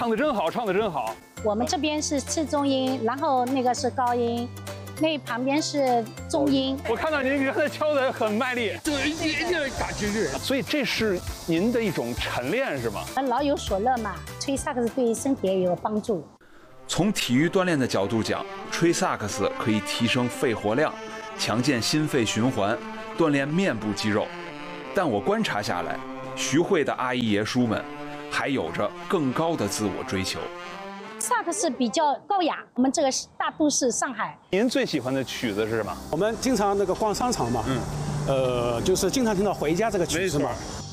唱得真好，唱得真好。 我们这边是次中音，然后那个是高音，那旁边是中音。 我看到您刚才敲得很卖力， 对，一定要打进去。 所以这是您的一种晨练是吗？ 老有所乐嘛，吹萨克斯对身体也有帮助。 从体育锻炼的角度讲，吹萨克斯可以提升肺活量，强健心肺循环，锻炼面部肌肉。但我观察下来，徐汇的阿姨爷叔们还有着更高的自我追求。 萨克斯比较高雅，我们这个大都市上海。 您最喜欢的曲子是什么？ 我们经常那个逛商场嘛，就是经常听到《回家》这个曲子嘛。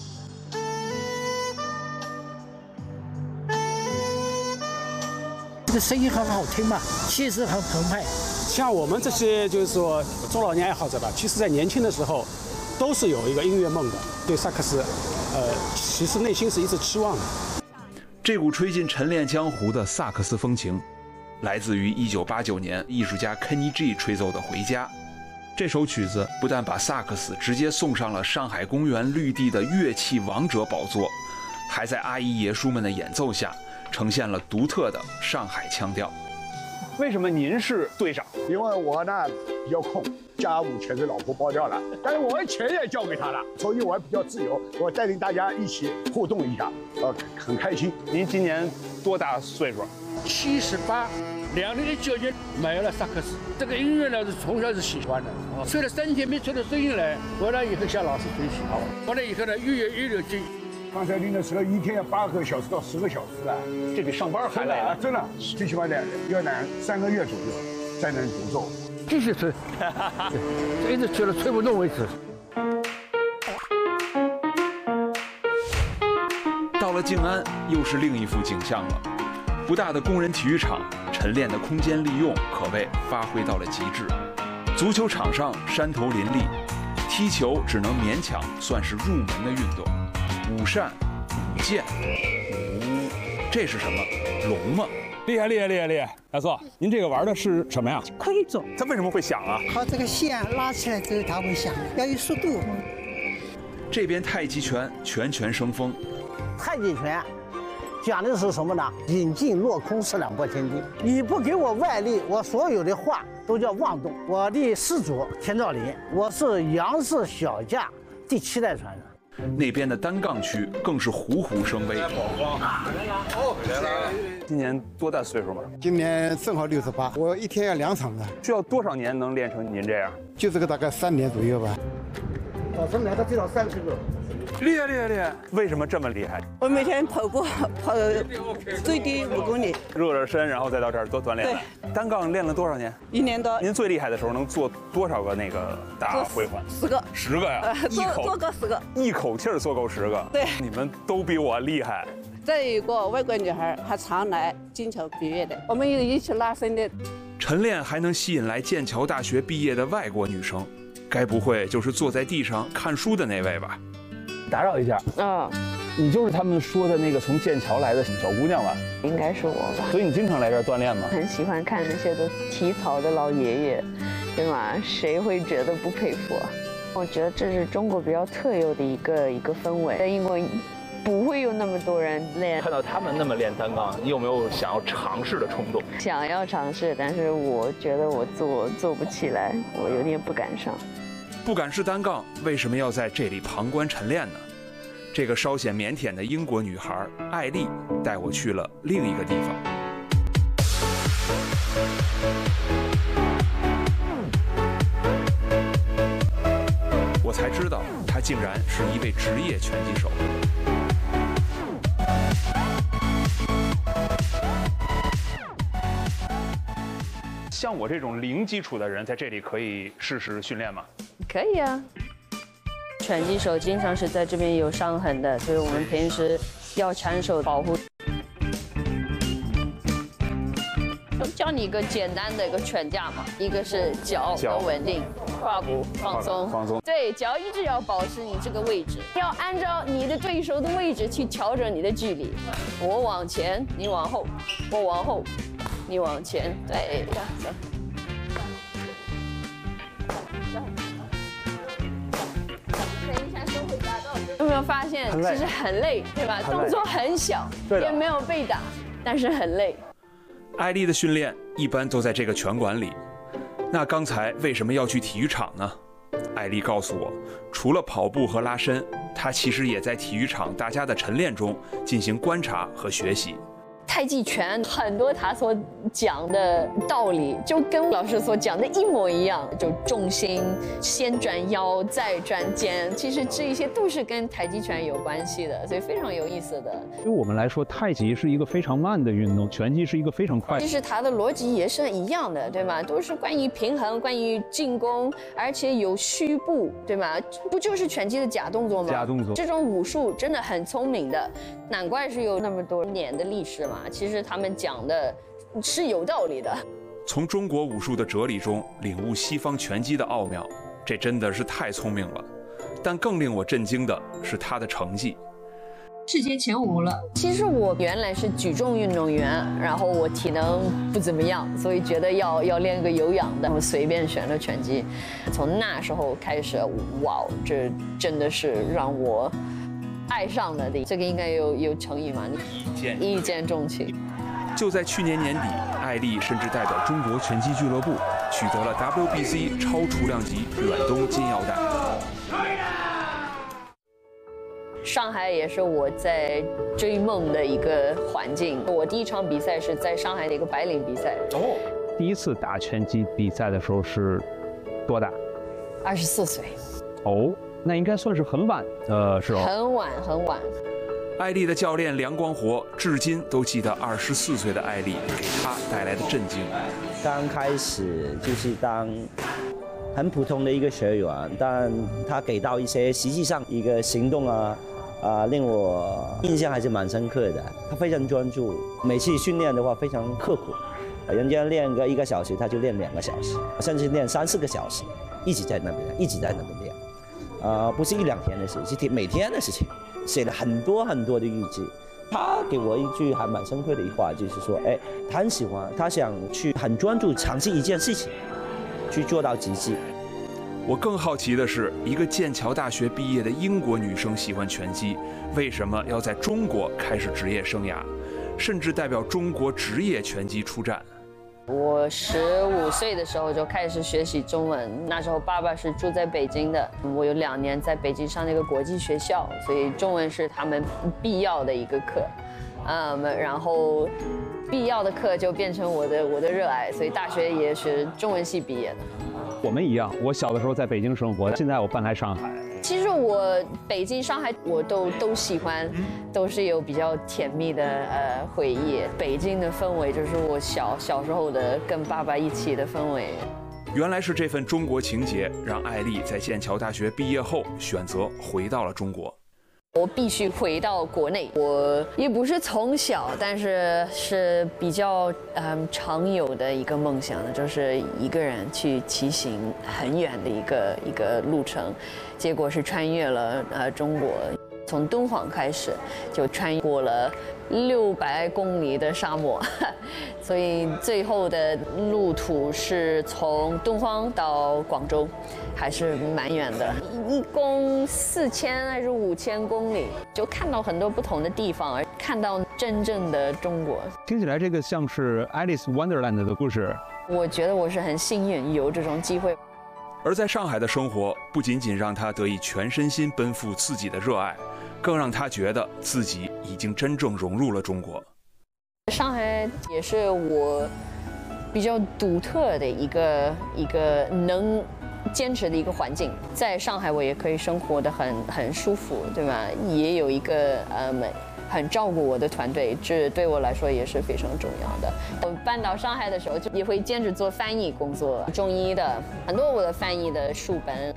这个声音很好听嘛，气势很澎湃。 像我们这些就是说中老年爱好者吧，其实在年轻的时候，都是有一个音乐梦的，对萨克斯，其实内心是一直期望的。 这股吹进晨练江湖的萨克斯风情，来自于1989年艺术家 Kenny G 吹奏的《回家》。这首曲子不但把萨克斯直接送上了上海公园绿地的乐器王者宝座，还在阿姨爷叔们的演奏下，呈现了独特的上海腔调。 为什么您是队长？ 因为我呢比较空，家务全给老婆包掉了，但是我钱也交给她了，所以我比较自由，我带领大家一起互动一下，很开心。 您今年多大岁数 ？78。2019年买了萨克斯，这个音乐呢是从小是喜欢的，吹了3天没吹出声音来，回来以后向老师学习，回来以后呢越有劲。 刚才练的时候一天要8个小时到10个小时啊， 这比上班还累啊！ 真的，最起码要3个月左右才能独奏。 继续吹，一直吹到吹不动为止。 到了静安，又是另一幅景象了。不大的工人体育场，晨练的空间利用可谓发挥到了极致。足球场上山头林立，踢球只能勉强算是入门的运动。舞扇、舞剑、舞，这是什么？龙吗？ 厉害！大叔，您这个玩的是什么呀？ 昆种。 它为什么会响啊？ 靠这个线拉起来之后它会响，要有速度。 这边太极拳拳生风。 太极拳讲的是什么呢？引劲落空，是两拨千斤。你不给我外力，我所有的话都叫妄动。我的师祖田兆林，我是杨氏小架第7代传人。 那边的单杠区更是虎虎生威。 今年多大岁数嘛？ 今年正好68，我一天要2场的。 需要多少年能练成您这样？ 就这个大概3年左右吧。 早晨来的最少30个。 厉害！为什么这么厉害？ 我每天跑步，跑最低5公里， 热身，然后再到这儿多锻炼。对，单杠练了多少年 ？1年多。 您最厉害的时候能做多少个那个大回环 ？10个。 10个呀？ 做够10个。 一口气儿做够10个。 对， 你们都比我厉害。 再有一个外国女孩，还常来剑桥毕业的，我们有一起拉伸的。 晨练还能吸引来剑桥大学毕业的外国女生，该不会就是坐在地上看书的那位吧？ 打扰一下，你就是他们说的那个从剑桥来的小姑娘吧？ 应该是我吧。 所以你经常来这儿锻炼吗？ 很喜欢看那些都体操的老爷爷，对吗？谁会觉得不佩服？我觉得这是中国比较特有的一个氛围，在英国不会有那么多人练。 看到他们那么练单杠，你有没有想要尝试的冲动？ 想要尝试，但是我觉得我做不起来，我有点不敢上。 不敢试单杠，为什么要在这里旁观晨练呢？这个稍显腼腆的英国女孩艾丽带我去了另一个地方。我才知道，她竟然是一位职业拳击手。 像我这种零基础的人，在这里可以试试训练吗？ 可以啊。拳击手经常是在这边有伤痕的，所以我们平时要缠手保护。我教你一个简单的一个拳架嘛，一个是脚要稳定，胯部放松，对，脚一直要保持你这个位置，要按照你的对手的位置去调整你的距离。我往前，你往后；我往后，你往前。对，这样走。有没有发现其实很累，对吧？动作很小，也没有被打， 但是很累。 艾丽的训练一般都在这个拳馆里。那刚才为什么要去体育场呢？艾丽告诉我，除了跑步和拉伸，她其实也在体育场大家的晨练中进行观察和学习。 太极拳很多他所讲的道理就跟老师所讲的一模一样，就重心先转腰再转肩，其实这一些都是跟太极拳有关系的，所以非常有意思的。 对我们来说，太极是一个非常慢的运动，拳击是一个非常快的。 其实它的逻辑也是一样的，对吗？都是关于平衡，关于进攻，而且有虚步，对吗？不就是拳击的假动作吗？ 假动作。 这种武术真的很聪明的，难怪是有那么多年的历史嘛。其实他们讲的是有道理的。 从中国武术的哲理中领悟西方拳击的奥妙，这真的是太聪明了。但更令我震惊的是他的成绩， 世界前5了。 其实我原来是举重运动员，然后我体能不怎么样，所以觉得要练个有氧的，然后随便选了拳击。从那时候开始，哇，这真的是让我爱上了的。这个应该有成语嘛？一见钟情。 就在去年年底，艾丽甚至代表中国拳击俱乐部取得了 WBC 超重量级远东金腰带。 上海也是我在追梦的一个环境。我第一场比赛是在上海的一个白领比赛。 哦，第一次打拳击比赛的时候是多大 ？24岁。 哦，那应该算是很晚是哦。 很晚。 艾丽的教练梁光活至今都记得24岁的艾丽给他带来的震惊。 刚开始就是当很普通的一个学员，但他给到一些实际上一个行动令我印象还是蛮深刻的。他非常专注，每次训练的话非常刻苦，人家练个1个小时，他就练2个小时，甚至练3、4个小时，一直在那边练，不是1、2天的事，是每天的事情。写了很多的日记。他给我一句还蛮深刻的一话，就是说，他很喜欢，他想去很专注尝试一件事情，去做到极致。 我更好奇的是，一个剑桥大学毕业的英国女生喜欢拳击，为什么要在中国开始职业生涯，甚至代表中国职业拳击出战？ 我15岁的时候就开始学习中文，那时候爸爸是住在北京的，我有2年在北京上那个国际学校，所以中文是他们必要的一个课，然后必要的课就变成我的热爱，所以大学也是中文系毕业的。 我们一样，我小的时候在北京生活，现在我搬来上海。 其实我北京、上海我都喜欢，都是有比较甜蜜的回忆。北京的氛围就是我小时候的跟爸爸一起的氛围。 原来是这份中国情节，让艾丽在剑桥大学毕业后选择回到了中国。 我必须回到国内。我也不是从小，但是比较常有的一个梦想，就是一个人去骑行很远的一个路程，结果是穿越了中国，从敦煌开始就穿过了600公里的沙漠，所以最后的路途是从敦煌到广州。还是蛮远的，一共4000还是5000公里，就看到很多不同的地方，看到真正的中国。 听起来这个像是 Alice Wonderland 的故事。 我觉得我是很幸运有这种机会。 而在上海的生活，不仅仅让他得以全身心奔赴自己的热爱，更让他觉得自己已经真正融入了中国。 上海也是我比较独特的一个能坚持的一个环境，在上海我也可以生活得很舒服，对吧？也有一个很照顾我的团队，这对我来说也是非常重要的。我搬到上海的时候，就也会兼职做翻译工作，中医的很多我的翻译的书本